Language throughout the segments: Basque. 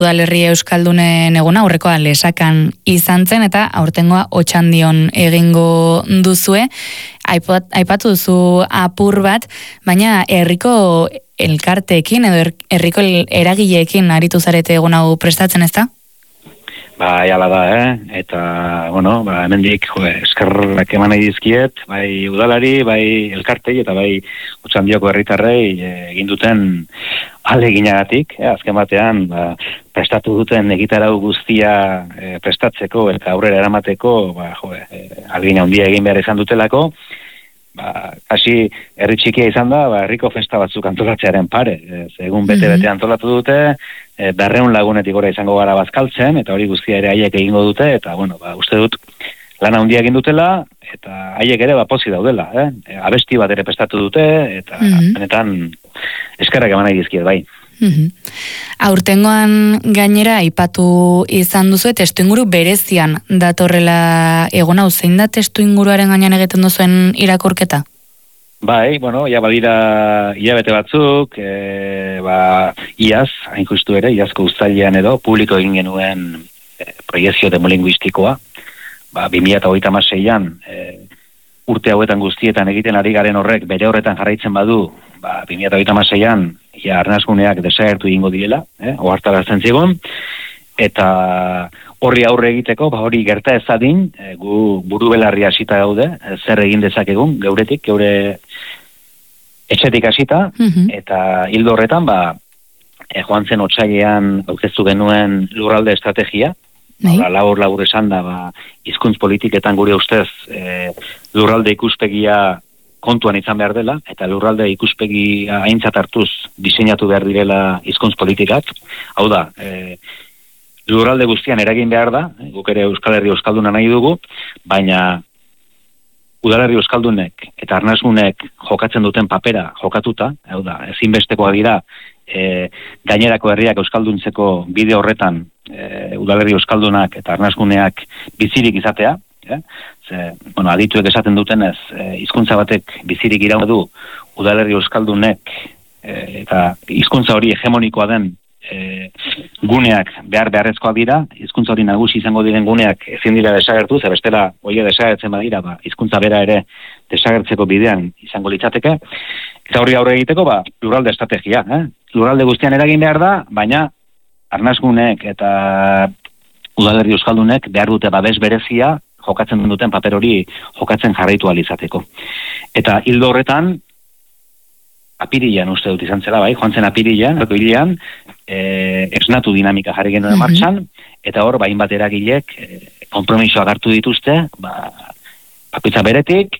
Udalerri Euskaldunen eguna aurrekoa Lesakan izan zen eta aurtengoa Otxandion egingo duzue. Aipatu duzu apur bat, baina herriko elkarteekin edo herriko eragileekin aritu zarete egun hau prestatzen, ezta? Bai, ala da, eta, bueno, hemendik eskerrak eman nahi dizkiet, bai udalari, bai elkartei, eta bai Otxandioko herritarrei egin duten ahaleginagatik, azken batean, prestatu duten egitarau guztia prestatzeko eta aurrera eramateko, ahalegin handia egin behar izan dutelako, hasi herri txikia izan da, herriko festa batzuk antolatzearen pare, egun bete-bete antolatu dute, 200 lagunetik gora izango gara bazkaltzen, eta hori guztia ere haiek egingo dute, eta, bueno, uste dut, lan handia egin dutela, eta haiek ere pozik daudela, abesti bat ere prestatu dute, eta benetan eskerrak eman nahi dizkiet, bai. Aurtengoan gainera aipatu izan duzu, testuinguru berezian datorrela egun hau, zein da testuinguruaren gainean egiten duzuen irakurketa? Bai, bueno, ja badira hilabete batzuk, iaz, hain justu ere, iazko uztailean edo, publiko egin genuen proiezio demolinguistikoa, 2026an, urte hauetan guztietan egiten ari garen horrek, bere horretan jarraitzen badu, 2026an, arnasguneak desagertu egingo direla, ohartarazten zigun, eta horri aurre egiteko, hori gerta ezadin, gu buru belarri hasita gaude, zer egin dezakegun, geuretik, geure etxetik hasita, eta hildo horretan, joan zen otsailean aurkeztu genuen lurralde estrategia, labur esan da, hizkuntz politiketan gure ustez lurralde ikuspegia kontuan izan behar dela, eta lurralde ikuspegia aintzat hartuz diseinatu behar direla hizkuntz politikak, hau da, lurralde guztian eragin behar da, guk ere Euskal Herri Euskalduna nahi dugu, baina udalerri euskaldunek eta arnasgunek jokatzen duten papera jokatuta, hau da, ezinbestekoa dira, gainerako herriak euskalduntzeko bide horretan udalerri euskaldunak eta arnasguneak bizirik izatea, adituek esaten dutenez, hizkuntza batek bizirik iraun du udalerri euskaldunek eta hizkuntza hori hegemonikoa den guneak beharrezkoak dira, hizkuntza hori nagusi izango diren guneak ezin dira desagertu, ze bestela hori desagertzen badira, hizkuntza bera ere desagertzeko bidean izango litzateke, eta horri aurre egiteko, lurralde estrategia, lurralde guztian eragin behar da, baina arnasgunek eta udalerri euskaldunek behar dute babes berezia jokatzen duten paper hori jokatzen jarraitu ahal izateko. Eta hildo horretan, apirilean uste dut izan zela, joan zen apirilean, esnatu dinamika jarri genuen martxan, eta hor, hainbat eragilek konpromisoak hartu dituzte, bakoitza beretik,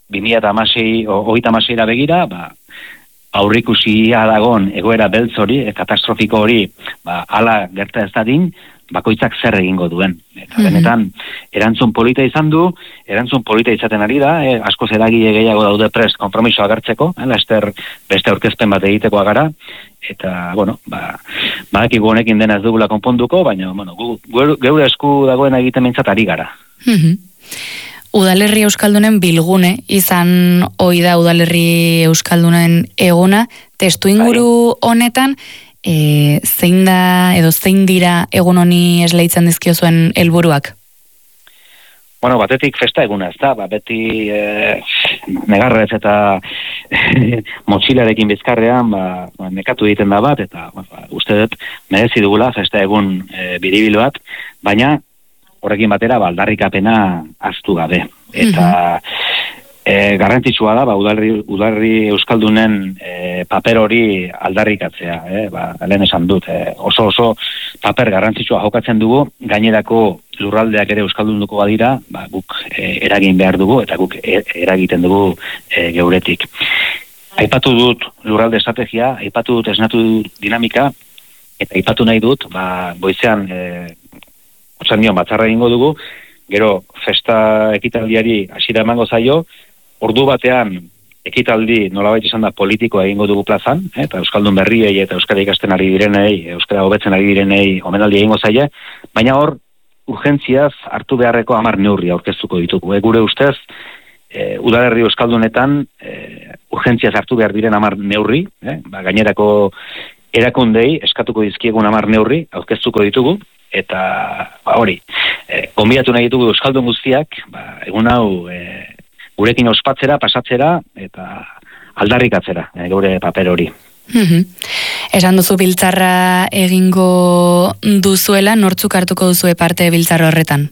2026 begira, aurrikusia dagon egoera beltz hori, katastrofiko hori, hala gerta ez dadin, bakoitzak zer egingo duen. Eta benetan, erantzun polita izan du, erantzun polita izaten ari da, askoz eragile gehiago daude prest konpromisoa agertzeko, beste aurkezpen bat egiteko agara, eta, badakigu honekin dena ez dugula konponduko, baina, geure esku dagoen egiten mintzat ari gara. Udalerri Euskaldunen bilgune, izan ohi da Udalerri Euskaldunen eguna, testuinguru honetan, zein da edo zein dira egun honi esleitzen dizkiozuen helburuak? Batetik festa eguna, ez da, beti negarrez eta motxilarekin bizkarrean, nekatu egiten da bat, eta uste dut merezi dugula festa egun biribil bat, baina horrekin batera aldarrikapena ahaztu gabe. Eta garrantzitsua da, udalerri euskaldunen paper hori aldarrikatzea, lehen esan dut, oso paper garrantzitsua jokatzen dugu, gainerako lurraldeak ere euskaldunduko badira, guk eragin behar dugu, eta guk eragiten dugu geuretik. Aipatu dut lurralde estrategia, aipatu dut esnatu dinamika, eta aipatu nahi dut, goizean Otxandion batzarra egingo dugu, gero festa ekitaldiari hasiera emango zaio, ordu batean ekitaldi nolabait izan da politikoa egingo dugu plazan, eta euskaldun berriei eta euskara ikasten ari direnei, euskara hobetzen ari direnei omenaldi egingo zaie, baina hor urgentziaz hartu beharreko 10 neurri aurkeztuko ditugu. Gure ustez, udalerri euskaldunetan urgentziaz hartu behar diren 10 neurri, gainerako erakundei eskatuko dizkiegun 10 neurri aurkeztuko ditugu, eta hori, gonbidatu nahi ditugu euskaldun guztiak, egun hau gurekin ospatzera, pasatzera, eta aldarrikatzera, gure paper hori. Esan duzu biltzarra egingo duzuela, nortzuk hartuko duzue parte biltzar horretan?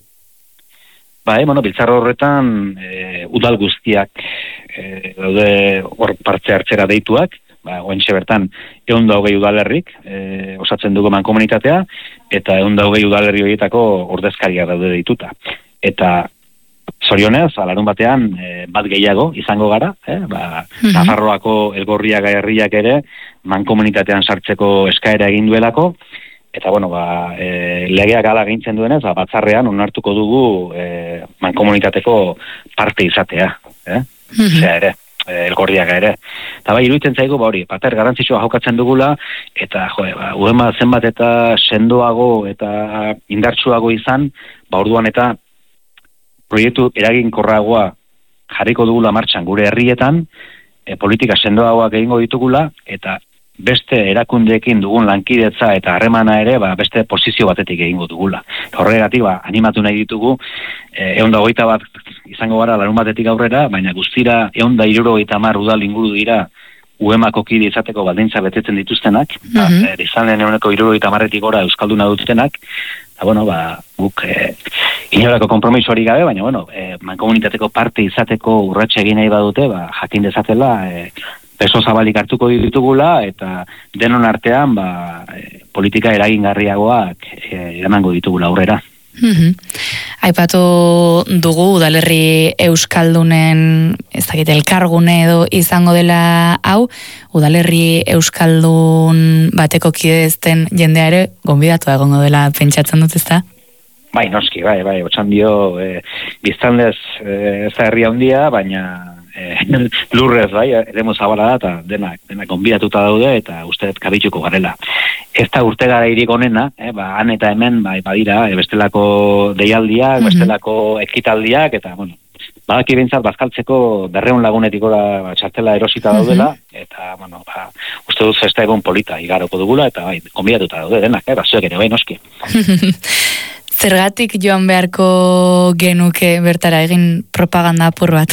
Biltzar horretan udal guztiak daude hor parte hartzera deituak, oentxe bertan 120 udalerrik osatzen dugu mankomunitatea, eta 120 udalerri horietako ordezkariak daude deituta. Eta zorionez, larun batean bat gehiago izango gara, Nafarroako Elgorriaga herriak ere mankomunitatean sartzeko eskaera egin duelako, eta legeak hala gintzen duenez, batzarrean onartuko dugu mankomunitateko parte izatea, zea ere, Elgorriaga ere. Eta iruditzen zaigu, paper garrantzitsua jokatzen dugula, eta UEMA zenbat eta sendoago eta indartsuago izan, orduan eta proiektu eraginkorragoa jarriko dugula martxan gure herrietan, politika sendoagoak egingo ditugula, eta beste erakundeekin dugun lankidetza eta harremana ere, beste posizio batetik egingo dugula. Horregatik, animatu nahi ditugu, 121 izango gara larun batetik aurrera, baina guztira 170 udal inguru dira UEMako kide izateko baldintza betetzen dituztenak, izan lehen 170-etik gora euskalduna dutenak, guk inorako konpromiso hori gabe, baina mankomunitateko parte izateko urratxe egin nahi badute, jakin dezatela, peso zabalik hartuko ditugula, eta denon artean politika eragingarriagoak emango ditugula aurrera. Aipatu dugu udalerri euskaldunen elkargune edo izango dela hau, udalerri euskaldun bateko kide ezten jendea ere gonbidatu egongo dela pentsatzen dut, ezta? Noski, Otxandio biztanlez ez da herria handia, baina lurrez, eremu zabala da, eta denak gonbidatuta daude, eta uste kabituko garela. Ez da urte gara irik onena, han eta hemen, badira, bestelako deialdiak, bestelako ekitaldiak, eta, badaki bintzat, bazkaltzeko 200 lagunetik gora txartela erosita daudela, eta, uste dut festa egon polita igaroko dugula, eta, gonbidatuta daude denak, zuek ere, noski. Zergatik joan beharko genuke bertara egin propaganda apur bat?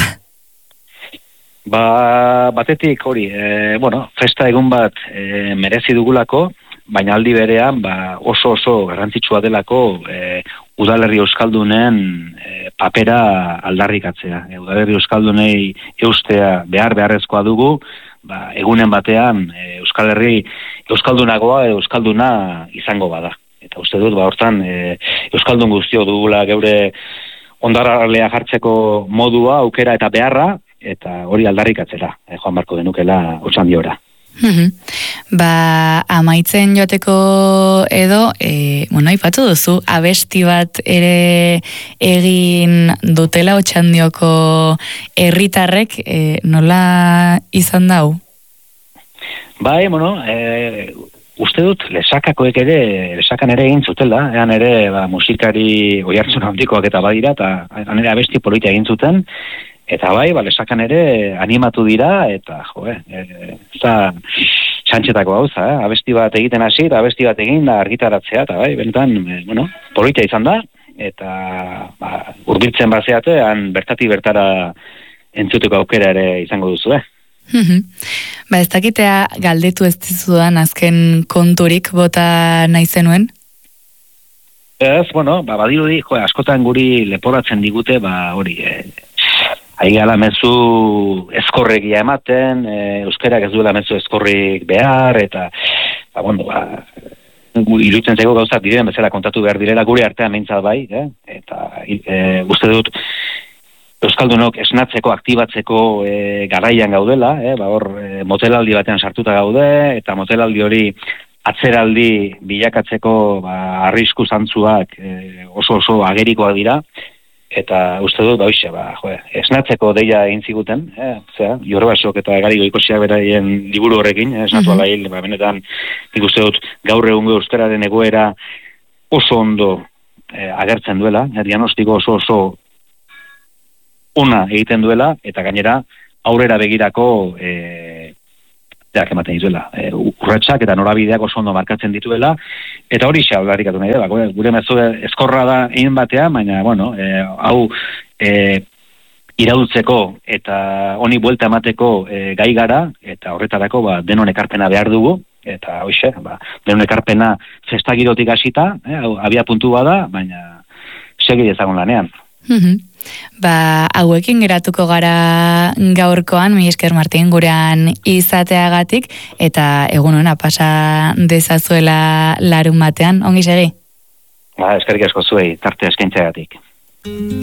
Batetik hori, festa egun bat merezi dugulako, baina aldi berean oso garrantzitsua delako udalerri euskaldunen papera aldarrikatzea. Udalerri euskaldunei eustea beharrezkoa dugu, egunen batean Euskal Herri euskaldunagoa euskalduna izango bada. Eta uste dut, hortan euskaldun guztio dugula geure ondarralea jartzeko modua, aukera eta beharra, eta hori aldarrikatzera, joan barko denukela Otxandiora. Amaitzen joateko edo, aipatu duzu, abesti bat ere egin dutela Otxandioko herritarrek, nola izan dau? Uste dut, lesakan ere egin zutela, ean ere musikari oihartzun handikoak eta badira, eta han ere abesti polita egin zuten, eta lesakan ere animatu dira, eta ez da txantxetako gauza, abesti bat egiten hasi, eta abesti bat egin da argitaratzea, eta bentan, polita izan da, eta hurbiltzen bazeate, han bertatik bertara entzuteko aukera ere izango duzu, Ez dakitea galdetu ez dizudan azken konturik bota nahi zenuen? Ez, badirudi, askotan guri leporatzen digute, hori, aigala mezu eskorregia ematen, euskerak ez duela mezu eskorrik behar, eta, iruditzen zaigu gauzak diren bezala kontatu behar direla guri artean meintzat eta uste dut, euskaldunok esnatzeko, aktibatzeko garaian gaudela, motelaldi batean sartuta gaude, eta motelaldi hori atzeraldi bilakatzeko arrisku zantzuak oso agerikoak dira, eta uste dut, esnatzeko deia egin ziguten, Jorbasok eta Garigo Ikosiak beraien liburu horrekin, esnatu ala hil, benetan, nik uste dut, gaur egungo euskararen egoera oso ondo agertzen duela, diagnostiko oso ona egiten duela, eta gainera aurrera begirako deak ematen dituela. Urratsak eta norabideak oso ondo markatzen dituela, eta hori xa aldarrikatu nahi da, gure mezu eskorra da egin batean, baina, bueno, hau iraultzeko eta honi buelta emateko gai gara, eta horretarako denon ekarpena behar dugu, eta hoxe, denon ekarpena festagirotik hasita, abia puntu bada, baina segi ezagun lanean. Hauekin geratuko gara gaurkoan, mi esker Martin, gurean izateagatik, eta egun hona pasa dezazuela larun batean, ongi segi? Eskerrik asko zuei, tartea eskaintzeagatik.